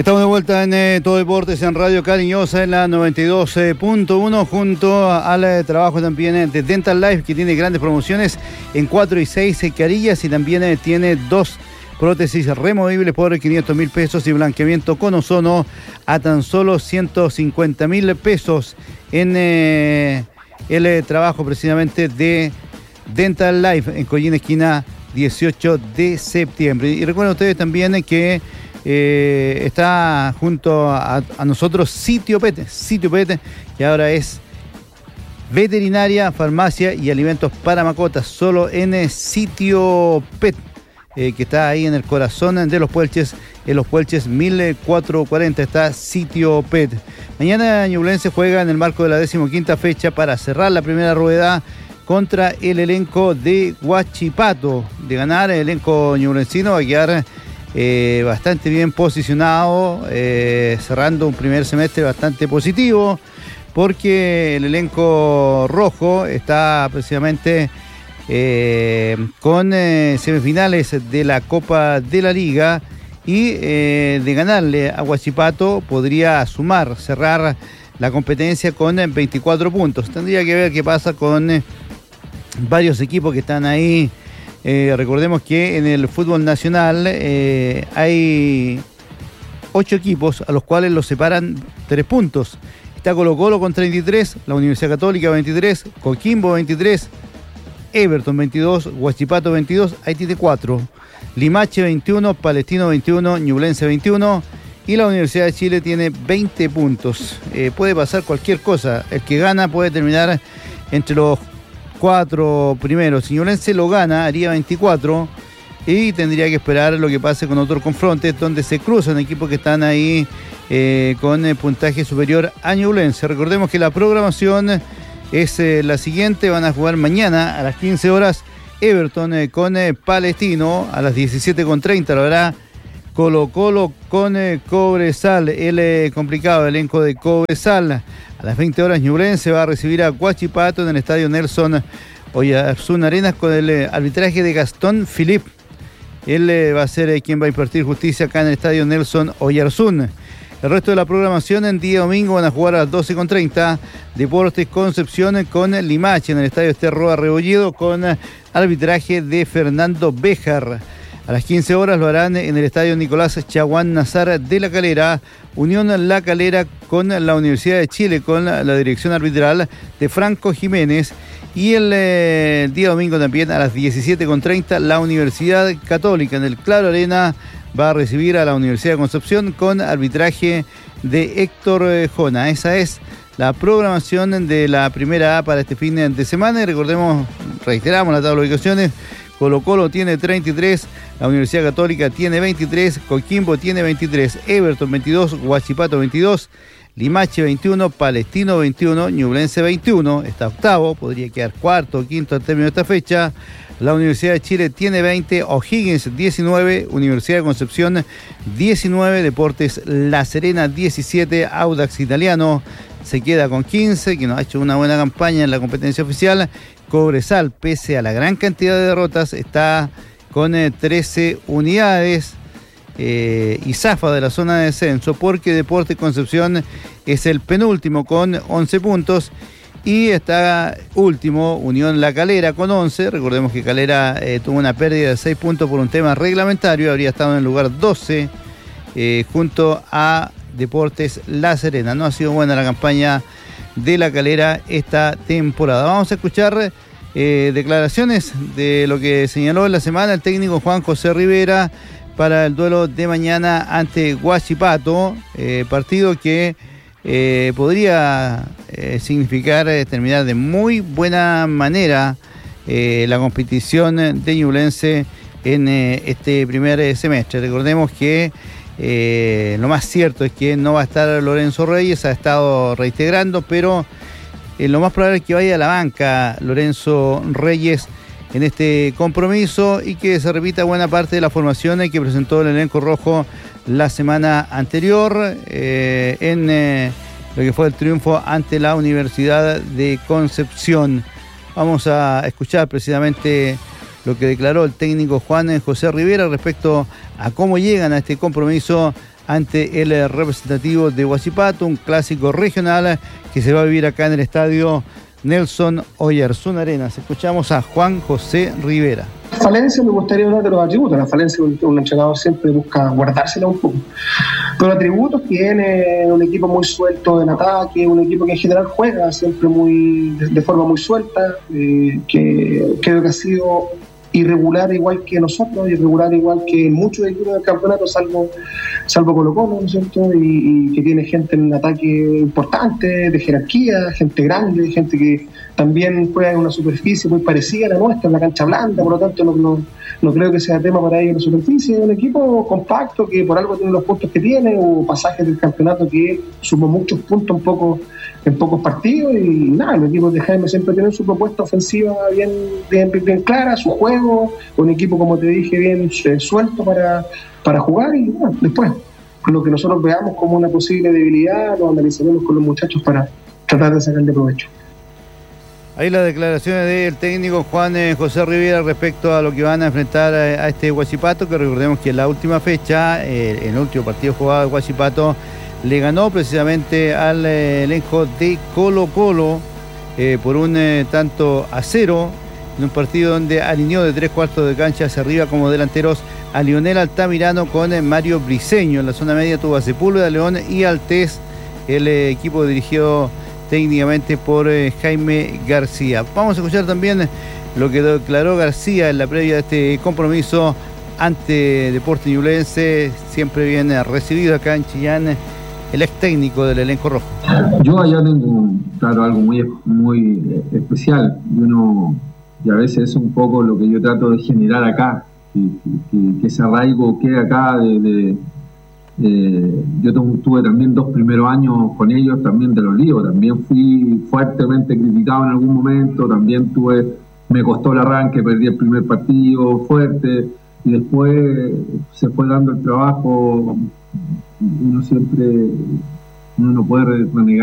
Estamos de vuelta en Todo Deportes en Radio Cariñosa en la 92.1 junto al trabajo también de Dental Life, que tiene grandes promociones en 4 y 6 carillas y también tiene 2 prótesis removibles por 500.000 pesos y blanqueamiento con ozono a tan solo 150.000 pesos en el trabajo precisamente de Dental Life en Collín esquina 18 de septiembre. Y recuerden ustedes también que está junto a nosotros Sitio Pet, que ahora es veterinaria, farmacia y alimentos para mascotas, solo en Sitio Pet, que está ahí en el corazón de los Puelches, en los Puelches 1440 está Sitio Pet. Mañana Ñublense juega en el marco de la 15ª fecha para cerrar la primera rueda contra el elenco de Huachipato. De ganar, el elenco ñublencino va a quedar bastante bien posicionado, cerrando un primer semestre bastante positivo, porque el elenco rojo está precisamente con semifinales de la Copa de la Liga y de ganarle a Huachipato podría cerrar la competencia con 24 puntos. Tendría que ver qué pasa con varios equipos que están ahí. Recordemos que en el fútbol nacional hay 8 equipos a los cuales los separan 3 puntos. Está Colo-Colo con 33, la Universidad Católica 23, Coquimbo 23, Everton 22, Huachipato 22, Haití 4, Limache 21, Palestino 21, Ñublense 21 y la Universidad de Chile tiene 20 puntos. Puede pasar cualquier cosa, el que gana puede terminar entre los 4 primeros. Si Ñublense lo gana, haría 24 y tendría que esperar lo que pase con otros confrontes donde se cruzan equipos que están ahí con puntaje superior a Ñublense. Recordemos que la programación es la siguiente: van a jugar mañana a las 15 horas Everton con Palestino, a las 17:30 lo hará Colo-Colo con Cobresal, el complicado elenco de Cobresal. A las 20 horas Ñublense va a recibir a Huachipato en el estadio Nelson Oyarzún Arenas con el arbitraje de Gastón Philipp. Él va a ser quien va a impartir justicia acá en el estadio Nelson Oyarzún. El resto de la programación en día domingo van a jugar a las 12:30 Deportes Concepción con Limache en el estadio Esterroa Rebolledo con arbitraje de Fernando Béjar. A las 15 horas lo harán en el estadio Nicolás Chaguán Nazar de La Calera, Unión La Calera con la Universidad de Chile con la dirección arbitral de Franco Jiménez. Y el día domingo también a las 17:30 la Universidad Católica en el Claro Arena va a recibir a la Universidad de Concepción con arbitraje de Héctor Jona. Esa es la programación de la primera A para este fin de semana. Y reiteramos la tabla de ubicaciones. Colo-Colo tiene 33, la Universidad Católica tiene 23, Coquimbo tiene 23, Everton 22, Huachipato 22, Limache 21, Palestino 21, Ñublense 21, está octavo, podría quedar cuarto o quinto al término de esta fecha. La Universidad de Chile tiene 20, O'Higgins 19, Universidad de Concepción 19, Deportes La Serena 17, Audax Italiano se queda con 15, que nos ha hecho una buena campaña en la competencia oficial. Cobresal, pese a la gran cantidad de derrotas, está con 13 unidades y zafa de la zona de descenso, porque Deportes Concepción es el penúltimo con 11 puntos y está último Unión La Calera con 11. Recordemos que Calera tuvo una pérdida de 6 puntos por un tema reglamentario, habría estado en el lugar 12 junto a Deportes La Serena. No ha sido buena la campaña de La Calera esta temporada. Vamos a escuchar declaraciones de lo que señaló en la semana el técnico Juan José Rivera para el duelo de mañana ante Huachipato, partido que podría significar terminar de muy buena manera la competición de Ñublense en este primer semestre. Recordemos que lo más cierto es que no va a estar Lorenzo Reyes, ha estado reintegrando, pero lo más probable es que vaya a la banca Lorenzo Reyes en este compromiso y que se repita buena parte de la formación que presentó el elenco rojo la semana anterior en lo que fue el triunfo ante la Universidad de Concepción. Vamos a escuchar precisamente lo que declaró el técnico Juan José Rivera respecto a cómo llegan a este compromiso ante el representativo de Huachipato, un clásico regional que se va a vivir acá en el estadio Nelson Oyarzún Arenas. Escuchamos a Juan José Rivera. Falencia, me gustaría hablar de los atributos. La falencia, un entrenador siempre busca guardársela un poco. Pero atributos tiene un equipo muy suelto en ataque, un equipo que en general juega siempre de forma muy suelta, que creo que ha sido irregular igual que nosotros, irregular igual que muchos equipos del campeonato, salvo Colo-Colo, ¿no es cierto? Y que tiene gente en ataque importante, de jerarquía, gente grande, gente que también juega en una superficie muy parecida a la nuestra, en la cancha blanda, por lo tanto no creo que sea tema para ellos la superficie. Es un equipo compacto que por algo tiene los puntos que tiene, o pasajes del campeonato que sumó muchos puntos en pocos partidos, y nada, los equipos de Jaime siempre tienen su propuesta ofensiva bien clara, su juego, un equipo, como te dije, bien suelto para jugar, y bueno, después lo que nosotros veamos como una posible debilidad lo analizaremos con los muchachos para tratar de sacarle provecho. Ahí las declaraciones del técnico Juan José Rivera respecto a lo que van a enfrentar a este Huachipato, que recordemos que en la última fecha, en el último partido jugado de Huachipato, le ganó precisamente al elenco de Colo-Colo por un tanto a 0, en un partido donde alineó de 3/4 de cancha hacia arriba como delanteros a Lionel Altamirano con Mario Briceño. En la zona media tuvo a Sepúlveda, León y Altés, el equipo dirigido técnicamente por Jaime García. Vamos a escuchar también lo que declaró García en la previa de este compromiso ante Deportes Ñublense, siempre bien recibido acá en Chillán, el ex técnico del elenco rojo. Yo allá tengo, claro, algo muy especial, y a veces es un poco lo que yo trato de generar acá, que ese arraigo quede acá. Yo tuve también 2 primeros años con ellos, también de los líos, también fui fuertemente criticado en algún momento, también me costó el arranque, perdí el primer partido fuerte, y después se fue dando el trabajo. Uno no puede renegar